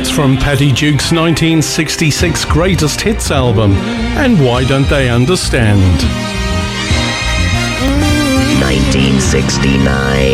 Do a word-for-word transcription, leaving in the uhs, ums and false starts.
That's from Patty Duke's nineteen sixty-six Greatest Hits album. And Why Don't They Understand? nineteen sixty-nine